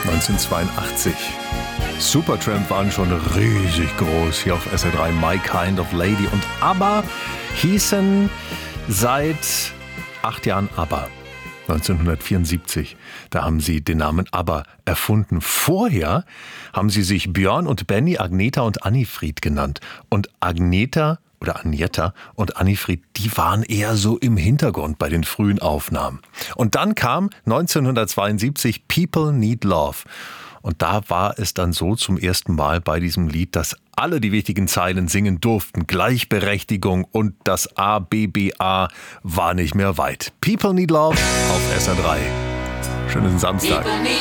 1982. Supertramp waren schon riesig groß hier auf SR3, My Kind of Lady. Und ABBA hießen seit 8 Jahren ABBA. 1974, da haben sie den Namen ABBA erfunden. Vorher haben sie sich Björn und Benny, Agneta und Annifried genannt. Und Agneta und Annifried, die waren eher so im Hintergrund bei den frühen Aufnahmen. Und dann kam 1972 People Need Love. Und da war es dann so zum ersten Mal bei diesem Lied, dass alle die wichtigen Zeilen singen durften. Gleichberechtigung und das ABBA war nicht mehr weit. People Need Love auf SR3. Schönen Samstag.